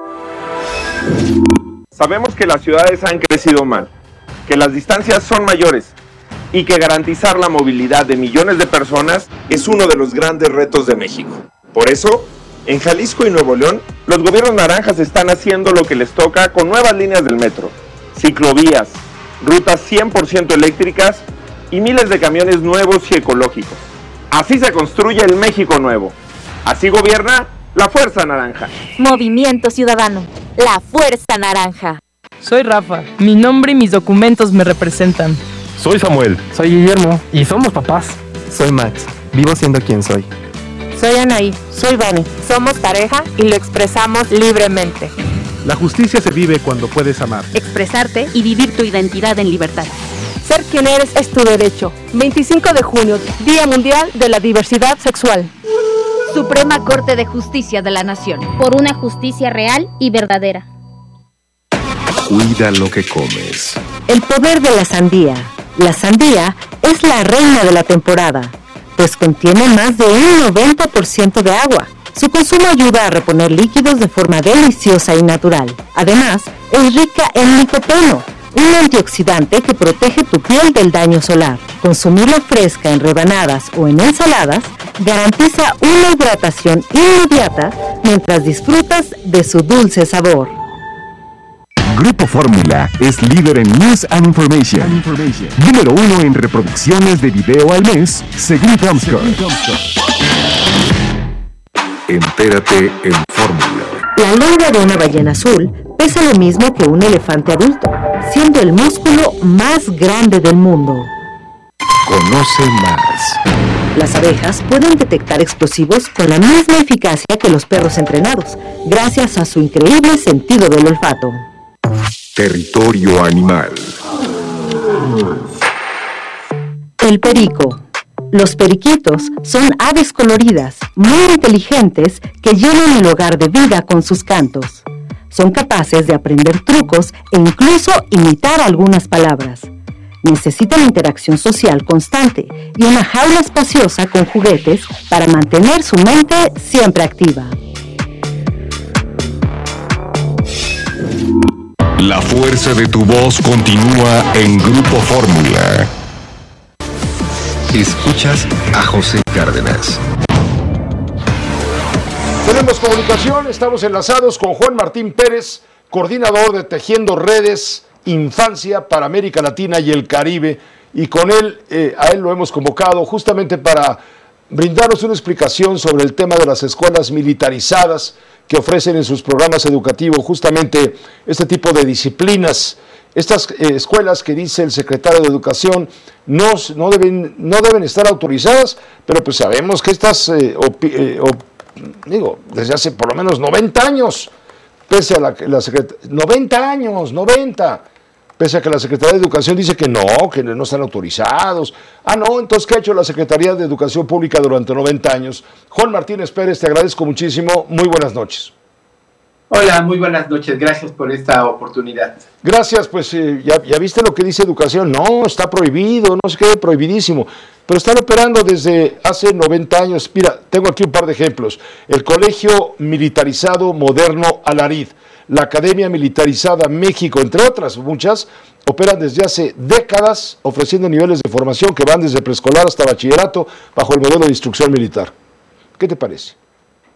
Sabemos que las ciudades han crecido mal, que las distancias son mayores y que garantizar la movilidad de millones de personas es uno de los grandes retos de México. Por eso, en Jalisco y Nuevo León, los gobiernos naranjas están haciendo lo que les toca con nuevas líneas del metro, ciclovías, rutas cien por ciento eléctricas y miles de camiones nuevos y ecológicos. Así se construye el México nuevo. Así gobierna la Fuerza Naranja. Movimiento Ciudadano, la Fuerza Naranja. Soy Rafa, mi nombre y mis documentos me representan. Soy Samuel. Soy Guillermo y somos papás. Soy Max, vivo siendo quien soy. Soy Anaí. Soy Vani. Somos pareja y lo expresamos libremente. La justicia se vive cuando puedes amar, expresarte y vivir tu identidad en libertad. Ser quien eres es tu derecho. veinticinco de junio, Día Mundial de la Diversidad Sexual. Suprema Corte de Justicia de la Nación. Por una justicia real y verdadera. Cuida lo que comes. El poder de la sandía. La sandía es la reina de la temporada, pues contiene más de un noventa por ciento de agua. Su consumo ayuda a reponer líquidos de forma deliciosa y natural. Además, es rica en licopeno, un antioxidante que protege tu piel del daño solar. Consumirla fresca en rebanadas o en ensaladas garantiza una hidratación inmediata mientras disfrutas de su dulce sabor. Grupo Fórmula es líder en News and Information. and Information. Número uno en reproducciones de video al mes, según Comscore. Entérate en Fórmula. La lengua de una ballena azul pesa lo mismo que un elefante adulto, siendo el músculo más grande del mundo. Conoce más. Las abejas pueden detectar explosivos con la misma eficacia que los perros entrenados, gracias a su increíble sentido del olfato. Territorio animal. El perico. Los periquitos son aves coloridas, muy inteligentes, que llenan el hogar de vida con sus cantos. Son capaces de aprender trucos e incluso imitar algunas palabras. Necesitan interacción social constante y una jaula espaciosa con juguetes para mantener su mente siempre activa. La fuerza de tu voz continúa en Grupo Fórmula. Escuchas a José Cárdenas. Tenemos comunicación, estamos enlazados con Juan Martín Pérez, coordinador de Tejiendo Redes Infancia para América Latina y el Caribe, y con él, eh, a él lo hemos convocado justamente para brindarnos una explicación sobre el tema de las escuelas militarizadas que ofrecen en sus programas educativos justamente este tipo de disciplinas. Estas eh, escuelas que dice el secretario de Educación no, no, deben, no deben estar autorizadas, pero pues sabemos que estas, eh, opi, eh, op, digo, desde hace por lo menos noventa años, pese a la, la secretaria, noventa años, noventa, pese a que la Secretaría de Educación dice que no, que no están autorizados. Ah, no, entonces, ¿qué ha hecho la Secretaría de Educación Pública durante noventa años? Juan Martínez Pérez, te agradezco muchísimo. Muy buenas noches. Hola, muy buenas noches. Gracias por esta oportunidad. Gracias, pues eh, ya, ya viste lo que dice Educación. No, está prohibido, no se quede prohibidísimo. Pero están operando desde hace noventa años. Mira, tengo aquí un par de ejemplos. El Colegio Militarizado Moderno Alarid, la Academia Militarizada México, entre otras muchas, operan desde hace décadas ofreciendo niveles de formación que van desde preescolar hasta bachillerato bajo el modelo de instrucción militar. ¿Qué te parece?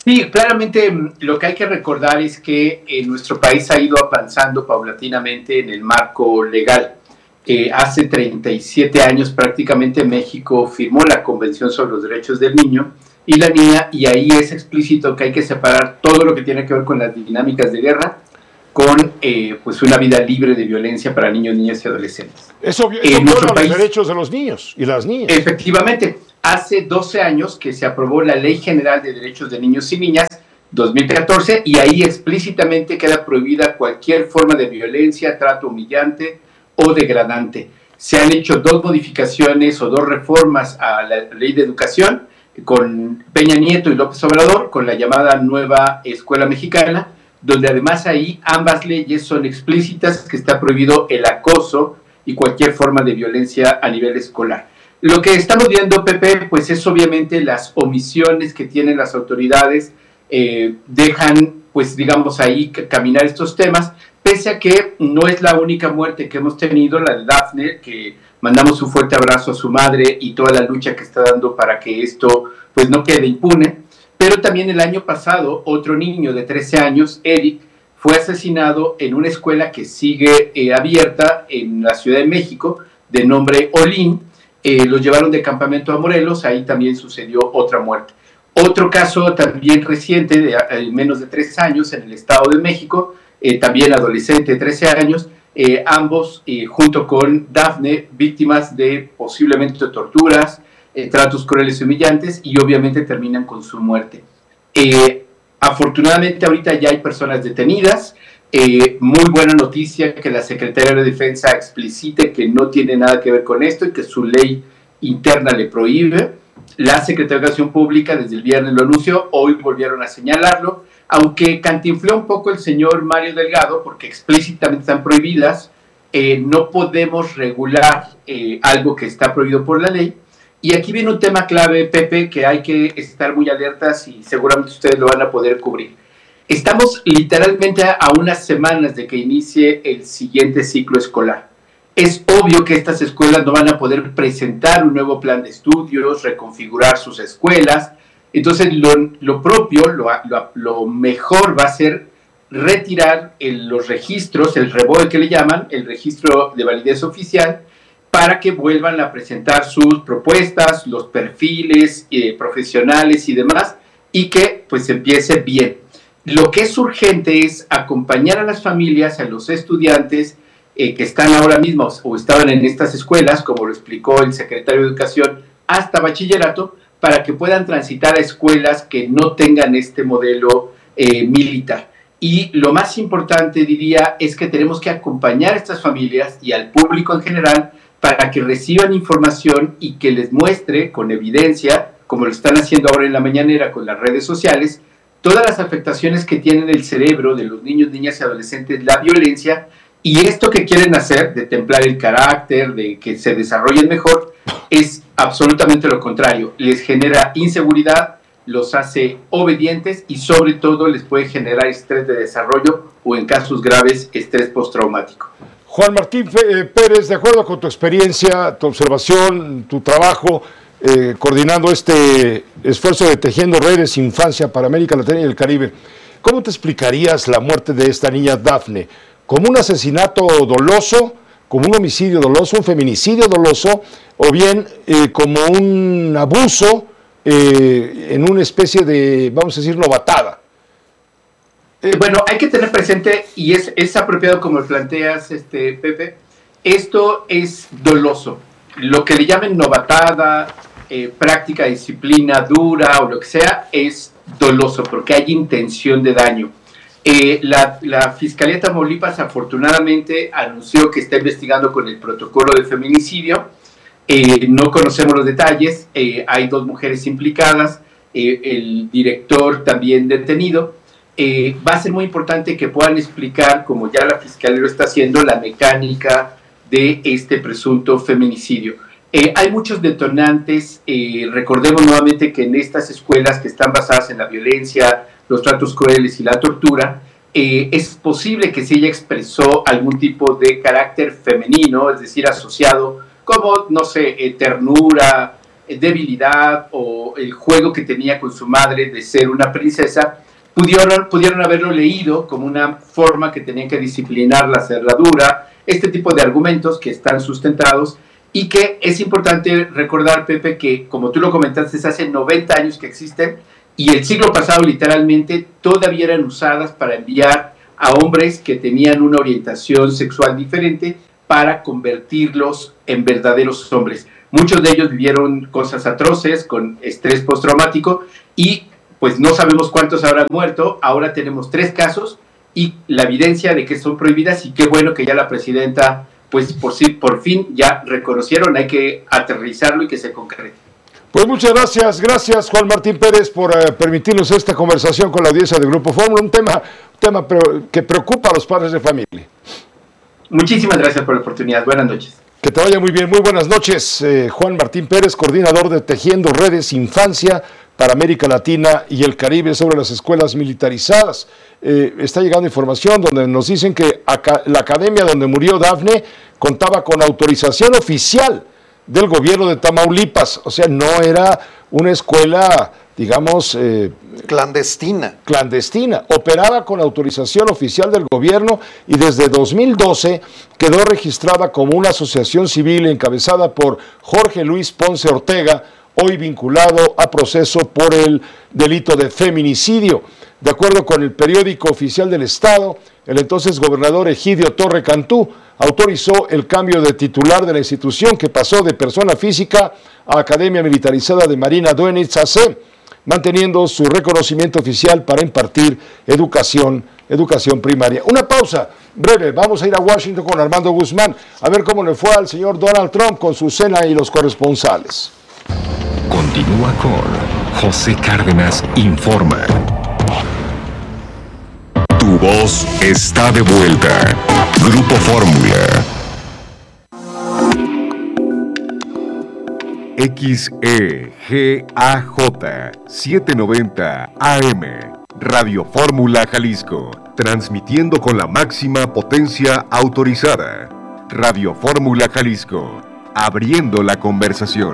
Sí, claramente lo que hay que recordar es que eh, nuestro país ha ido avanzando paulatinamente en el marco legal. Eh, hace treinta y siete años prácticamente México firmó la Convención sobre los Derechos del Niño y la Niña, y ahí es explícito que hay que separar todo lo que tiene que ver con las dinámicas de guerra con eh, pues una vida libre de violencia para niños, niñas y adolescentes. Eso, eso en nuestro país, los derechos de los niños y las niñas. Efectivamente, hace doce años que se aprobó la Ley General de Derechos de Niños y Niñas, dos mil catorce, y ahí explícitamente queda prohibida cualquier forma de violencia, trato humillante o degradante. Se han hecho dos modificaciones o dos reformas a la Ley de Educación con Peña Nieto y López Obrador, con la llamada Nueva Escuela Mexicana, donde además ahí ambas leyes son explícitas, que está prohibido el acoso y cualquier forma de violencia a nivel escolar. Lo que estamos viendo, Pepe, pues es obviamente las omisiones que tienen las autoridades, eh, dejan, pues digamos ahí, caminar estos temas, pese a que no es la única muerte que hemos tenido, la de Dafne, que mandamos un fuerte abrazo a su madre y toda la lucha que está dando para que esto pues no quede impune. Pero también el año pasado, otro niño de trece años, Eric, fue asesinado en una escuela que sigue eh, abierta en la Ciudad de México, de nombre Olin. Eh, los llevaron de campamento a Morelos, ahí también sucedió otra muerte. Otro caso también reciente, de eh, menos de tres años, en el Estado de México, eh, también adolescente de trece años, eh, ambos eh, junto con Dafne, víctimas de posiblemente torturas, eh, tratos crueles y humillantes, y obviamente terminan con su muerte. Eh, afortunadamente ahorita ya hay personas detenidas. Eh, muy buena noticia que la Secretaría de Defensa explicite que no tiene nada que ver con esto y que su ley interna le prohíbe. La Secretaría de Educación Pública desde el viernes lo anunció, hoy volvieron a señalarlo, aunque cantinfló un poco el señor Mario Delgado, porque explícitamente están prohibidas. Eh, no podemos regular eh, algo que está prohibido por la ley. Y aquí viene un tema clave, Pepe, que hay que estar muy alertas y seguramente ustedes lo van a poder cubrir. Estamos literalmente a unas semanas de que inicie el siguiente ciclo escolar. Es obvio que estas escuelas no van a poder presentar un nuevo plan de estudios, reconfigurar sus escuelas. Entonces, lo, lo propio, lo, lo, lo mejor va a ser retirar el, los registros, el R E B O E que le llaman, el registro de validez oficial, para que vuelvan a presentar sus propuestas, los perfiles eh, profesionales y demás, y que pues empiece bien. Lo que es urgente es acompañar a las familias, a los estudiantes eh, que están ahora mismo o estaban en estas escuelas, como lo explicó el secretario de Educación, hasta bachillerato, para que puedan transitar a escuelas que no tengan este modelo eh, militar. Y lo más importante, diría, es que tenemos que acompañar a estas familias y al público en general para que reciban información y que les muestre con evidencia, como lo están haciendo ahora en la mañanera con las redes sociales, todas las afectaciones que tienen el cerebro de los niños, niñas y adolescentes, la violencia, y esto que quieren hacer, de templar el carácter, de que se desarrollen mejor, es absolutamente lo contrario. Les genera inseguridad, los hace obedientes y sobre todo les puede generar estrés de desarrollo o en casos graves estrés postraumático. Juan Martín Pérez, de acuerdo con tu experiencia, tu observación, tu trabajo, eh, coordinando este esfuerzo de Tejiendo Redes Infancia para América Latina y el Caribe, ¿cómo te explicarías la muerte de esta niña Dafne? ¿Como un asesinato doloso, como un homicidio doloso, un feminicidio doloso, o bien eh, como un abuso eh, en una especie de, vamos a decir, novatada? Eh, bueno, hay que tener presente, y es, es apropiado como lo planteas, este, Pepe, esto es doloso. Lo que le llamen novatada, eh, práctica, disciplina dura o lo que sea, es doloso porque hay intención de daño. Eh, la, la Fiscalía de Tamaulipas afortunadamente anunció que está investigando con el protocolo de feminicidio. Eh, no conocemos los detalles, eh, hay dos mujeres implicadas, eh, el director también detenido. Eh, va a ser muy importante que puedan explicar, como ya la Fiscalía lo está haciendo, la mecánica de este presunto feminicidio. Eh, hay muchos detonantes, eh, recordemos nuevamente que en estas escuelas que están basadas en la violencia, los tratos crueles y la tortura, eh, es posible que se ella expresó algún tipo de carácter femenino, es decir, asociado como, no sé, eh, ternura, debilidad o el juego que tenía con su madre de ser una princesa, pudieron, pudieron haberlo leído como una forma que tenían que disciplinar la cerradura, este tipo de argumentos que están sustentados y que es importante recordar, Pepe, que como tú lo comentaste, hace noventa años que existen y el siglo pasado literalmente todavía eran usadas para enviar a hombres que tenían una orientación sexual diferente para convertirlos en verdaderos hombres. Muchos de ellos vivieron cosas atroces con estrés postraumático y pues no sabemos cuántos habrán muerto. Ahora tenemos tres casos y la evidencia de que son prohibidas y qué bueno que ya la presidenta pues por, sí, por fin ya reconocieron, hay que aterrizarlo y que se concrete. Pues muchas gracias, gracias Juan Martín Pérez por uh, permitirnos esta conversación con la audiencia de Grupo Fórmula, un tema, un tema que preocupa a los padres de familia. Muchísimas gracias por la oportunidad, buenas noches. Que te vaya muy bien, muy buenas noches, eh, Juan Martín Pérez, coordinador de Tejiendo Redes Infancia para América Latina y el Caribe sobre las escuelas militarizadas. Eh, está llegando información donde nos dicen que acá, la academia donde murió Dafne contaba con autorización oficial del gobierno de Tamaulipas, o sea, no era una escuela, digamos... Eh, clandestina. Clandestina, operaba con autorización oficial del gobierno y desde dos mil doce quedó registrada como una asociación civil encabezada por Jorge Luis Ponce Ortega, hoy vinculado a proceso por el delito de feminicidio. De acuerdo con el periódico oficial del Estado, el entonces gobernador Egidio Torre Cantú autorizó el cambio de titular de la institución que pasó de persona física a Academia Militarizada de Marina Dönitz A C, manteniendo su reconocimiento oficial para impartir educación, educación primaria. Una pausa breve, vamos a ir a Washington con Armando Guzmán, a ver cómo le fue al señor Donald Trump con su cena y los corresponsales. Continúa con José Cárdenas Informa. Tu voz está de vuelta. Grupo Fórmula. X E G A J setecientos noventa A M. Radio Fórmula Jalisco. Transmitiendo con la máxima potencia autorizada. Radio Fórmula Jalisco. Abriendo la conversación.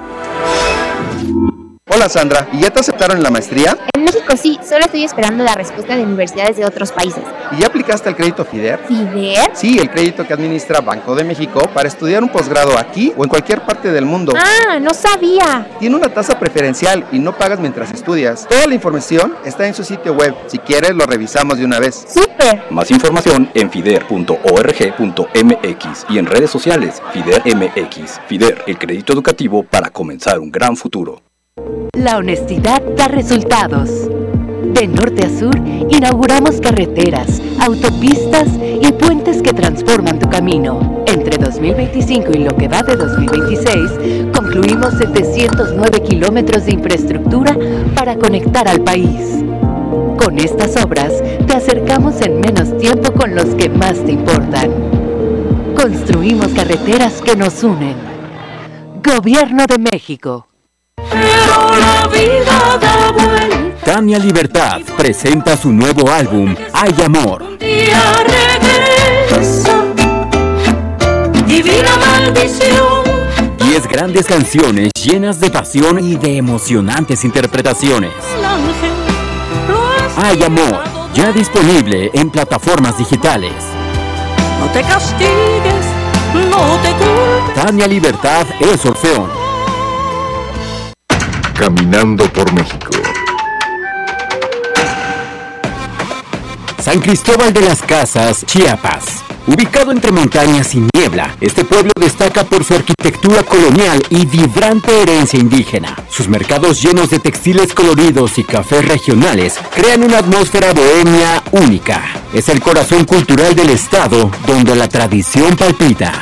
Hola Sandra, ¿y ya te aceptaron en la maestría? En México sí, solo estoy esperando la respuesta de universidades de otros países. ¿Y ya aplicaste al crédito FIDER? ¿FIDER? Sí, el crédito que administra Banco de México para estudiar un posgrado aquí o en cualquier parte del mundo. ¡Ah, no sabía! Tiene una tasa preferencial y no pagas mientras estudias. Toda la información está en su sitio web. Si quieres, lo revisamos de una vez. ¡Súper! Más información en fider punto org punto m x y en redes sociales FIDER M X. FIDER, el crédito educativo para comenzar un gran futuro. La honestidad da resultados. De norte a sur, inauguramos carreteras, autopistas y puentes que transforman tu camino. Entre dos mil veinticinco y lo que va de dos mil veintiséis, concluimos setecientos nueve kilómetros de infraestructura para conectar al país. Con estas obras, te acercamos en menos tiempo con los que más te importan. Construimos carreteras que nos unen. Gobierno de México. Tania Libertad presenta su nuevo álbum, Hay Amor. Diez grandes canciones llenas de pasión y de emocionantes interpretaciones. Hay Amor, ya disponible en plataformas digitales. No te castigues, no te culpes. Tania Libertad es Orfeón. Caminando por México. San Cristóbal de las Casas, Chiapas. Ubicado entre montañas y niebla, este pueblo destaca por su arquitectura colonial y vibrante herencia indígena. Sus mercados llenos de textiles coloridos y cafés regionales crean una atmósfera bohemia única. Es el corazón cultural del estado donde la tradición palpita.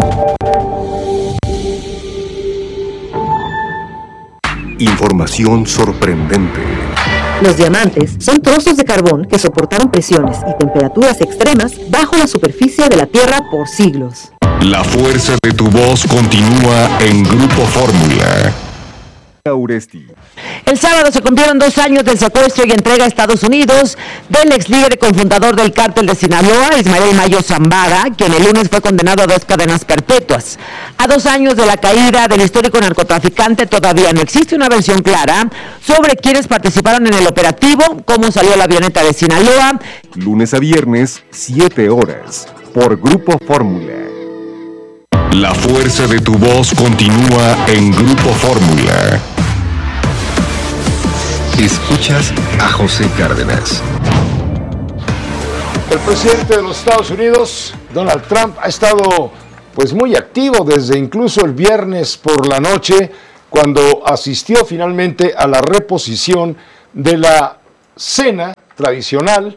Información sorprendente. Los diamantes son trozos de carbón que soportaron presiones y temperaturas extremas bajo la superficie de la Tierra por siglos. La fuerza de tu voz continúa en Grupo Fórmula. Uresti. El sábado se cumplieron dos años del secuestro y entrega a Estados Unidos del ex líder y cofundador del cártel de Sinaloa, Ismael Mayo Zambada, quien el lunes fue condenado a dos cadenas perpetuas. A dos años de la caída del histórico narcotraficante todavía no existe una versión clara sobre quiénes participaron en el operativo, cómo salió la avioneta de Sinaloa. Lunes a viernes, siete horas, por Grupo Fórmula. La fuerza de tu voz continúa en Grupo Fórmula. Escuchas a José Cárdenas. El presidente de los Estados Unidos, Donald Trump, ha estado pues muy activo desde incluso el viernes por la noche, cuando asistió finalmente a la reposición de la cena tradicional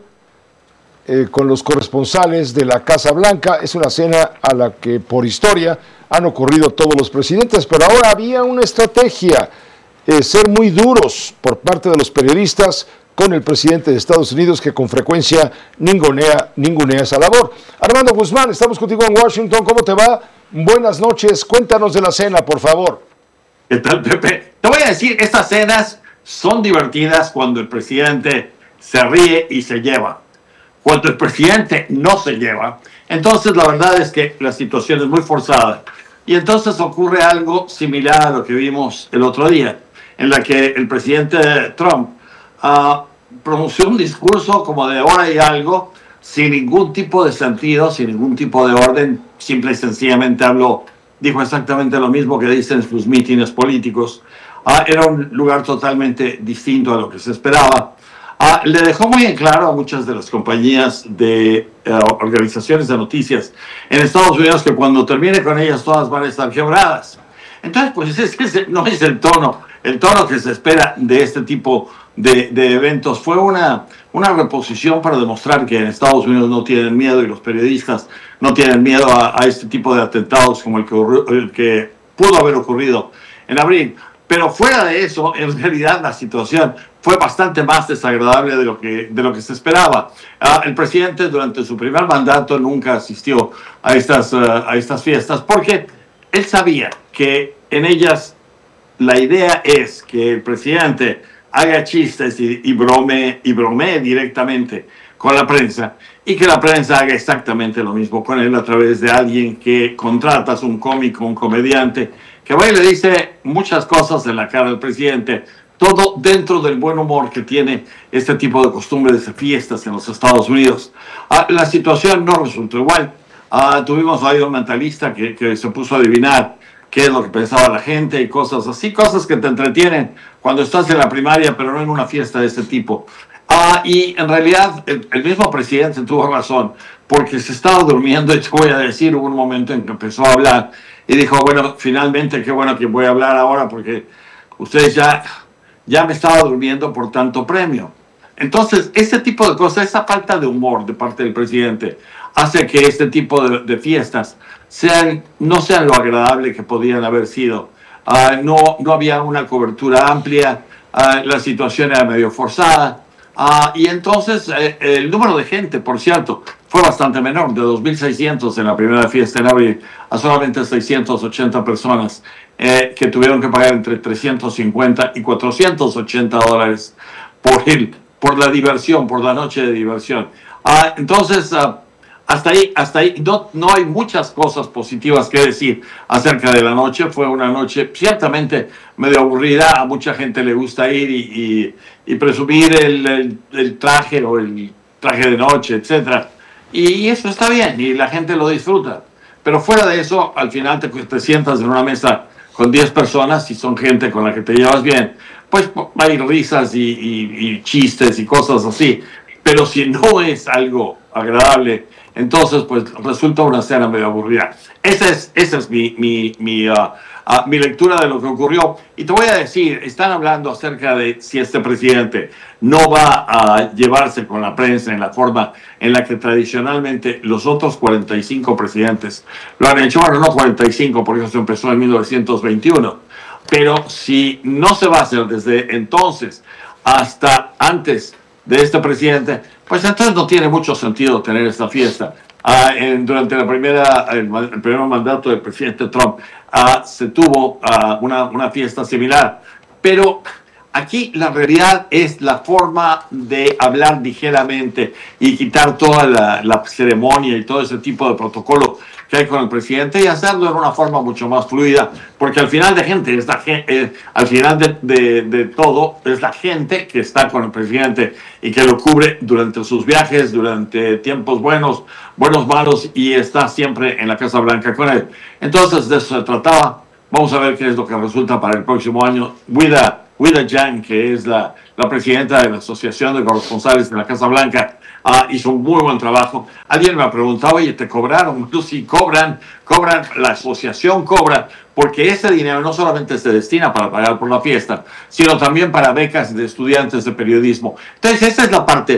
eh, con los corresponsales de la Casa Blanca. Es una cena a la que por historia han ocurrido todos los presidentes, pero ahora había una estrategia. Eh, ser muy duros por parte de los periodistas con el presidente de Estados Unidos, que con frecuencia ningunea, ningunea esa labor. Armando Guzmán, estamos contigo en Washington. ¿Cómo te va? Buenas noches. Cuéntanos de la cena, por favor. ¿Qué tal, Pepe? Te voy a decir, estas cenas son divertidas cuando el presidente se ríe y se lleva. Cuando el presidente no se lleva, entonces la verdad es que la situación es muy forzada. Y entonces ocurre algo similar a lo que vimos el otro día, en la que el presidente Trump uh, pronunció un discurso como de hora y algo, sin ningún tipo de sentido, sin ningún tipo de orden, simple y sencillamente habló, dijo exactamente lo mismo que dicen sus mítines políticos. Uh, era un lugar totalmente distinto a lo que se esperaba. Uh, le dejó muy en claro a muchas de las compañías de uh, organizaciones de noticias en Estados Unidos que cuando termine con ellas todas van a estar quebradas. Entonces, pues es que no es el tono. El tono que se espera de este tipo de, de eventos. Fue una, una reposición para demostrar que en Estados Unidos no tienen miedo y los periodistas no tienen miedo a, a este tipo de atentados como el que, el que pudo haber ocurrido en abril. Pero fuera de eso, en realidad la situación fue bastante más desagradable de lo que, de lo que se esperaba. Uh, el presidente durante su primer mandato nunca asistió a estas, uh, a estas fiestas porque él sabía que en ellas la idea es que el presidente haga chistes y, y, brome, y bromee directamente con la prensa y que la prensa haga exactamente lo mismo con él a través de alguien que contratas, un cómico, un comediante, que va y le dice muchas cosas en la cara del presidente, todo dentro del buen humor que tiene este tipo de costumbres de fiestas en los Estados Unidos. Ah, la situación no resultó igual. Ah, tuvimos ahí un mentalista que, que se puso a adivinar qué es lo que pensaba la gente y cosas así, cosas que te entretienen cuando estás en la primaria, pero no en una fiesta de este tipo. Ah, y en realidad el, el mismo presidente tuvo razón, porque se estaba durmiendo y te voy a decir, hubo un momento en que empezó a hablar y dijo, bueno, finalmente qué bueno que voy a hablar ahora porque ustedes ya, ya me estaba durmiendo por tanto premio. Entonces, este tipo de cosas, esa falta de humor de parte del presidente hace que este tipo de, de fiestas sean, no sean lo agradable que podían haber sido. Uh, no, no había una cobertura amplia, uh, la situación era medio forzada, uh, y entonces eh, el número de gente, por cierto, fue bastante menor, de dos mil seiscientos en la primera fiesta en abril a solamente seiscientas ochenta personas eh, que tuvieron que pagar entre trescientos cincuenta y cuatrocientos ochenta dólares por, el, por la diversión, por la noche de diversión. Uh, entonces, uh, Hasta ahí, hasta ahí, no, no hay muchas cosas positivas que decir acerca de la noche. Fue una noche ciertamente medio aburrida. A mucha gente le gusta ir y, y, y presumir el, el, el traje o el traje de noche, etcétera. Y eso está bien y la gente lo disfruta. Pero fuera de eso, al final te, te sientas en una mesa con diez personas y son gente con la que te llevas bien. Pues hay risas y, y, y chistes y cosas así. Pero si no es algo agradable, entonces pues resulta una cena medio aburrida. Esa es, esa es mi, mi, mi, uh, uh, mi lectura de lo que ocurrió. Y te voy a decir, están hablando acerca de si este presidente no va a llevarse con la prensa en la forma en la que tradicionalmente los otros cuarenta y cinco presidentes lo han hecho. Bueno, no cuarenta y cinco, porque eso empezó en mil novecientos veintiuno. Pero si no se va a hacer desde entonces hasta antes de este presidente, pues entonces no tiene mucho sentido tener esta fiesta. Uh, en, durante la primera, el, el primer mandato del presidente Trump uh, se tuvo uh, una, una fiesta similar, pero Aquí la realidad es la forma de hablar ligeramente y quitar toda la, la ceremonia y todo ese tipo de protocolo que hay con el presidente y hacerlo en una forma mucho más fluida, porque al final de gente es la gente, eh, al final de, de, de todo es la gente que está con el presidente y que lo cubre durante sus viajes, durante tiempos buenos, buenos, malos, y está siempre en la Casa Blanca con él. Entonces de eso se trataba. Vamos a ver qué es lo que resulta para el próximo año. Wida, Wida Yang, que es la, la presidenta de la Asociación de Corresponsales de la Casa Blanca, Uh, hizo un muy buen trabajo. Alguien me ha preguntado, oye, ¿te cobraron? Tú sí, cobran, cobran, la asociación cobra, porque ese dinero no solamente se destina para pagar por la fiesta, sino también para becas de estudiantes de periodismo. Entonces, esa es la parte